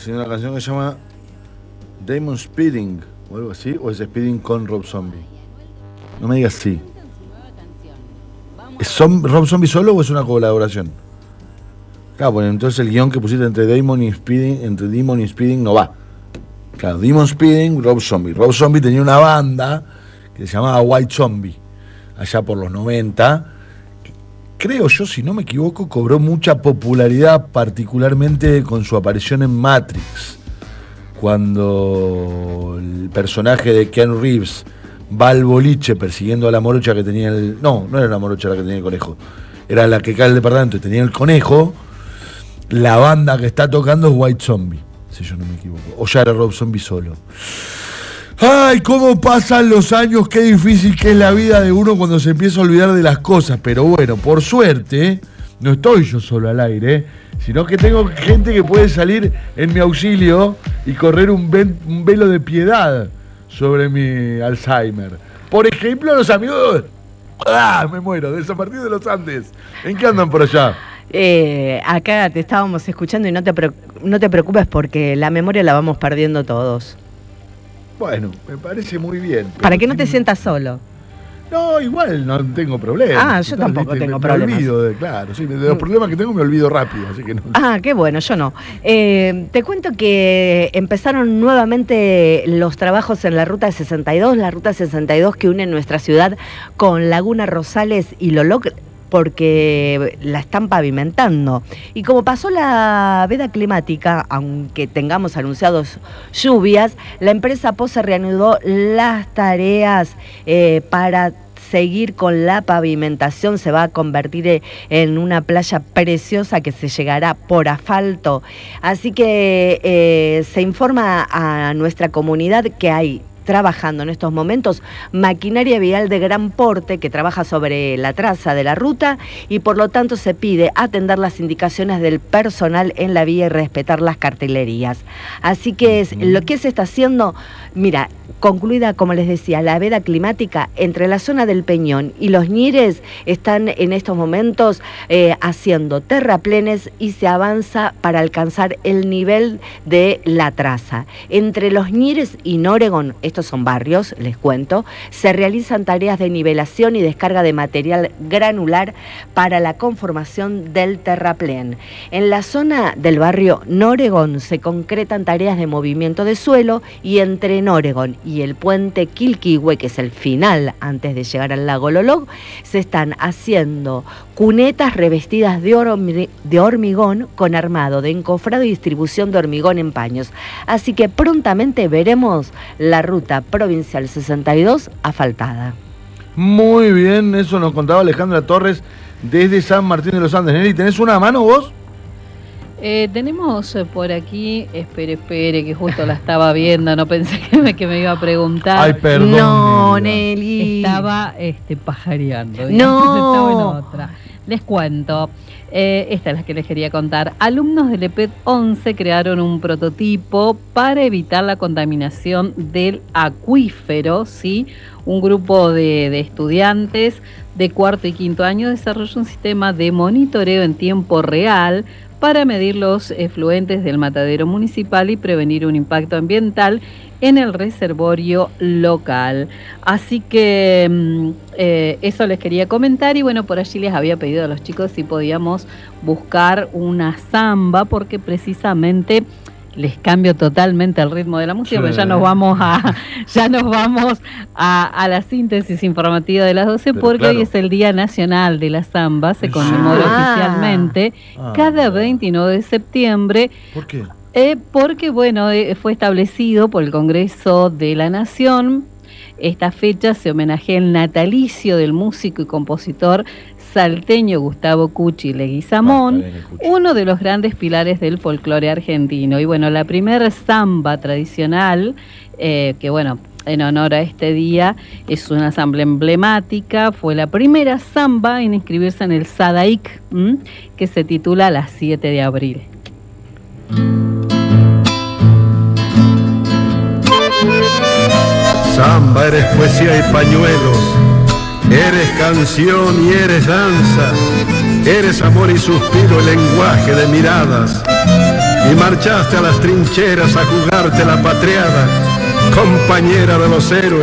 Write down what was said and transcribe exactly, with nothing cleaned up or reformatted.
haciendo una canción que se llama Damon Speeding o algo así, o es Speeding con Rob Zombie. No me digas sí. ¿Es Som- Rob Zombie solo o es una colaboración? Claro, bueno, entonces el guión que pusiste entre Damon y Speeding, entre Demon y Speeding no va. Claro, Demon Speeding, Rob Zombie. Rob Zombie tenía una banda que se llamaba White Zombie, allá por los noventa. Creo yo, si no me equivoco, cobró mucha popularidad, particularmente con su aparición en Matrix, cuando el personaje de Keanu Reeves va al boliche persiguiendo a la morocha que tenía el... No, no era la morocha la que tenía el conejo, era la que cae el departamento y tenía el conejo. La banda que está tocando es White Zombie, si yo no me equivoco, o ya era Rob Zombie solo. Ay, cómo pasan los años, qué difícil que es la vida de uno cuando se empieza a olvidar de las cosas. Pero bueno, por suerte, no estoy yo solo al aire, sino que tengo gente que puede salir en mi auxilio y correr un, ven, un velo de piedad sobre mi Alzheimer. Por ejemplo, los amigos... ¡Ah! Me muero, de San Martín de los Andes. ¿En qué andan por allá? Eh, acá te estábamos escuchando y no te, pre- no te preocupes porque la memoria la vamos perdiendo todos. Bueno, me parece muy bien. Para que no te sientas solo. No, igual no tengo problemas. Ah, yo Total, tampoco ¿viste? tengo me, problemas. Me olvido, de, claro, sí, de los problemas que tengo me olvido rápido, así que no. Ah, qué bueno, yo no. Eh, te cuento que empezaron nuevamente los trabajos en la Ruta sesenta y dos, la Ruta sesenta y dos que une nuestra ciudad con Laguna Rosales y Loloc, porque la están pavimentando. Y como pasó la veda climática, aunque tengamos anunciados lluvias, la empresa Pose reanudó las tareas eh, para seguir con la pavimentación. Se va a convertir en una playa preciosa que se llegará por asfalto. Así que eh, se informa a nuestra comunidad que hay trabajando en estos momentos maquinaria vial de gran porte que trabaja sobre la traza de la ruta y por lo tanto se pide atender las indicaciones del personal en la vía y respetar las cartelerías. Así que es, lo que se está haciendo, mira, concluida, como les decía, la veda climática entre la zona del Peñón y los Ñires están en estos momentos eh, haciendo terraplenes y se avanza para alcanzar el nivel de la traza. Entre los Ñires y Noregón, estos son barrios, les cuento, se realizan tareas de nivelación y descarga de material granular para la conformación del terraplén. En la zona del barrio Noregón se concretan tareas de movimiento de suelo y entre Noregón y el puente Quilquihue, que es el final antes de llegar al lago Loloc, se están haciendo cunetas revestidas de, hormi- de hormigón con armado de encofrado y distribución de hormigón en paños. Así que prontamente veremos la ruta provincial sesenta y dos asfaltada. Muy bien, eso nos contaba Alejandra Torres desde San Martín de los Andes. Nelly, ¿tenés una mano vos? Eh, tenemos por aquí, espere, espere, que justo la estaba viendo, no pensé que me, que me iba a preguntar. Ay, perdón. No, Nelly. Estaba este, pajareando. No. Estaba en otra. Les cuento, eh, esta es la que les quería contar. Alumnos del E P E T once crearon un prototipo para evitar la contaminación del acuífero, ¿sí? Un grupo de, de estudiantes de cuarto y quinto año desarrolló un sistema de monitoreo en tiempo real para medir los efluentes del matadero municipal y prevenir un impacto ambiental en el reservorio local. Así que eh, eso les quería comentar y bueno, por allí les había pedido a los chicos si podíamos buscar una samba porque precisamente les cambio totalmente el ritmo de la música, sí. Pero ya nos vamos a ya nos vamos a, a la síntesis informativa de las doce, pero porque claro, hoy es el Día Nacional de la Samba, se conmemora ah. oficialmente ah. cada veintinueve de septiembre. ¿Por qué? Eh, porque, bueno, eh, fue establecido por el Congreso de la Nación. Esta fecha se homenajea el natalicio del músico y compositor salteño Gustavo Cuchi Leguizamón, ah, uno de los grandes pilares del folclore argentino. Y bueno, la primera samba tradicional, eh, que bueno, en honor a este día, es una samba emblemática, fue la primera samba en inscribirse en el SADAIC, ¿m? que se titula Las siete de abril. Samba, eres poesía y pañuelos, eres canción y eres danza, eres amor y suspiro, lenguaje de miradas, marchaste a las trincheras a jugarte la patriada, compañera de los héroes.